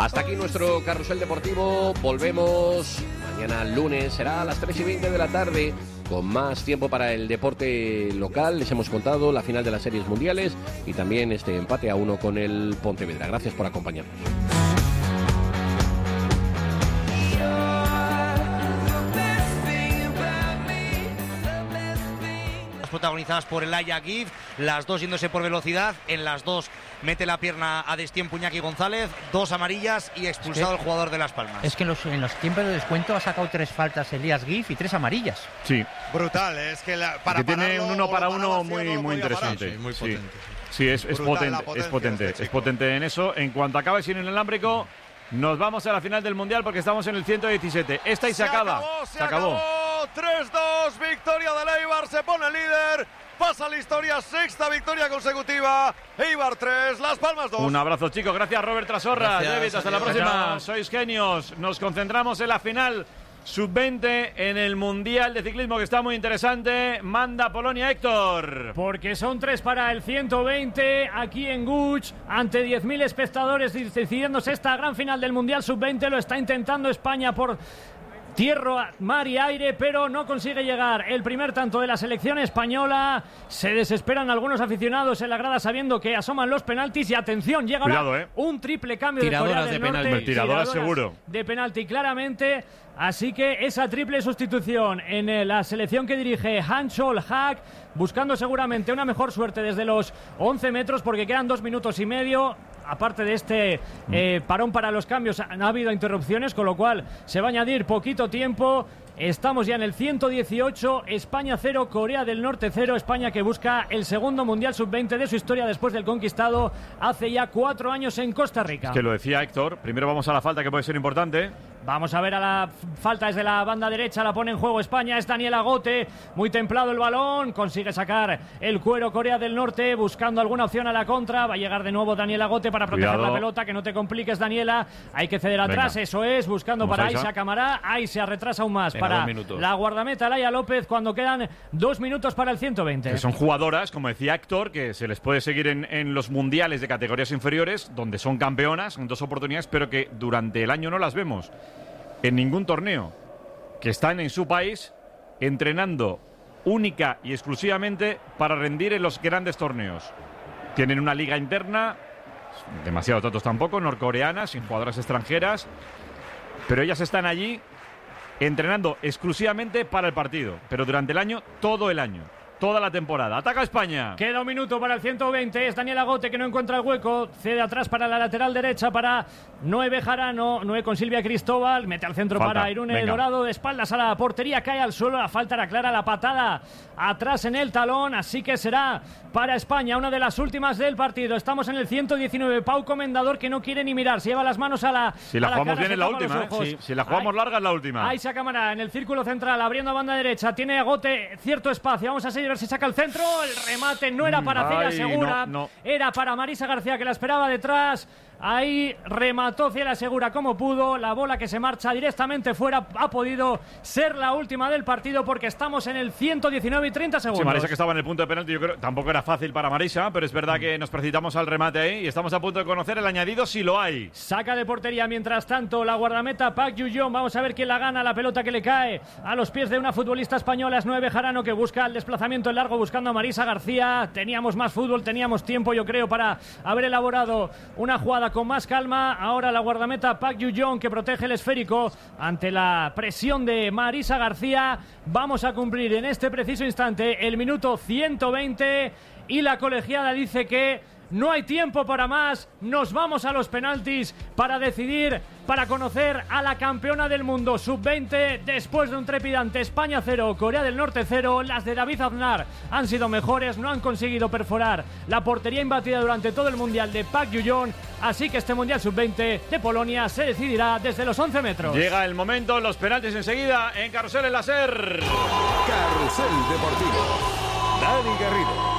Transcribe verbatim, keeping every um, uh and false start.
Hasta aquí nuestro carrusel deportivo. Volvemos mañana lunes, será a las tres y veinte de la tarde, con más tiempo para el deporte local. Les hemos contado la final de las series mundiales y también este empate a uno con el Pontevedra. Gracias por acompañarnos. Protagonizadas por el Aya Gif, las dos yéndose por velocidad, en las dos mete la pierna a destiempo Iñaki González, dos amarillas y expulsado es que, el jugador de Las Palmas. Es que en los, en los tiempos de descuento ha sacado tres faltas Elías Gif y tres amarillas. Sí. Brutal, es que, la, para que tiene un uno para uno muy, no muy interesante. Sí, muy potente. Sí, sí es, es potente, es potente, este es potente en eso. En cuanto acabe sin el inalámbrico, nos vamos a la final del Mundial porque estamos en el ciento diecisiete. Esta y se, se acaba. Acabó, se, se acabó. acabó. tres dos, victoria del Eibar, se pone líder, pasa la historia, sexta victoria consecutiva, Eibar tres, Las Palmas dos. Un abrazo, chicos, gracias Robert Trasorra, David, hasta la próxima, Gracias. Sois genios, nos concentramos en la final sub veinte en el Mundial de Ciclismo que está muy interesante. Manda Polonia, Héctor. Porque son tres para el ciento veinte aquí en Guch, ante diez mil espectadores decidiéndose esta gran final del Mundial sub veinte. Lo está intentando España por tierra, mar y aire, pero no consigue llegar. El primer tanto de la selección española. Se desesperan algunos aficionados en la grada sabiendo que asoman los penaltis. Y atención, llega Cuidado, ahora eh. un triple cambio Tiradoras de Corea del de Norte. penalti. Tiradoras seguro. De penalti, claramente. Así que esa triple sustitución en la selección que dirige Hanchol Hack, buscando seguramente una mejor suerte desde los once metros, porque quedan dos minutos y medio. Aparte de este eh, parón para los cambios, ha habido interrupciones, con lo cual se va a añadir poquito tiempo. Estamos ya en el ciento dieciocho, España cero, Corea del Norte cero. España que busca el segundo Mundial sub veinte de su historia después del conquistado hace ya cuatro años en Costa Rica. Es que lo decía Héctor, primero vamos a la falta que puede ser importante. Vamos a ver a la falta desde la banda derecha, la pone en juego España, es Daniel Agote, muy templado el balón, consigue sacar el cuero Corea del Norte, buscando alguna opción a la contra, va a llegar de nuevo Daniel Agote para proteger Cuidado. la pelota, que no te compliques Daniela, hay que ceder atrás, Venga. Eso es, buscando Vamos para Aisha. Aisha Camará, ahí se retrasa aún más Venga, para dos la guardameta Laia López cuando quedan dos minutos para el ciento veinte. Que son jugadoras, como decía Héctor, que se les puede seguir en, en los mundiales de categorías inferiores, donde son campeonas en dos oportunidades, pero que durante el año no las vemos en ningún torneo, que están en su país entrenando única y exclusivamente para rendir en los grandes torneos. Tienen una liga interna, demasiado tontos tampoco, norcoreanas, sin jugadoras extranjeras, pero ellas están allí entrenando exclusivamente para el partido, pero durante el año, todo el año, toda la temporada. ¡Ataca España! Queda un minuto para el ciento veinte, es Daniel Agote que no encuentra el hueco, cede atrás para la lateral derecha para Noé Bejarano, Noé con Silvia Cristóbal, mete al centro Falta. para Irune Venga. Dorado, de espaldas a la portería, cae al suelo, la falta era clara, la patada atrás en el talón, así que será para España una de las últimas del partido. Estamos en el ciento diecinueve, Pau Comendador que no quiere ni mirar, se lleva las manos a la Si la a la jugamos cara, bien se en la tapa los última, ¿eh? ojos. Si, si la jugamos Ahí- larga es la última. Ahí se cámara en el círculo central, abriendo a banda derecha. Tiene Agote cierto espacio. Vamos a seguir a ver si saca el centro. El remate no era para Celia Ay, Segura. no, no. Era para Marisa García, que la esperaba detrás. Ahí remató Celia Segura como pudo. La bola que se marcha directamente fuera ha podido ser la última del partido, porque estamos en el ciento diecinueve y treinta segundos. Sí, Marisa que estaba en el punto de penalti, yo creo tampoco era fácil para Marisa, pero es verdad que nos precipitamos al remate ahí y estamos a punto de conocer el añadido si lo hay. Saca de portería mientras tanto la guardameta Park Yu-Yeon. Vamos a ver quién la gana. La pelota que le cae a los pies de una futbolista española es Noé Bejarano, que busca el desplazamiento en largo buscando a Marisa García. Teníamos más fútbol, teníamos tiempo, yo creo, para haber elaborado una jugada con más calma. Ahora la guardameta Park Yu-Yeon, que protege el esférico ante la presión de Marisa García. Vamos a cumplir en este preciso instante el minuto ciento veinte y la colegiada dice que no hay tiempo para más, nos vamos a los penaltis para decidir, para conocer a la campeona del mundo sub veinte después de un trepidante España cero, Corea del Norte cero. Las de David Aznar han sido mejores, no han conseguido perforar la portería imbatida durante todo el mundial de Park Yu-Yeon, así que este mundial sub veinte de Polonia se decidirá desde los once metros. Llega el momento, los penaltis enseguida en Carrusel en la SER. Carrusel Deportivo. Dani Garrido.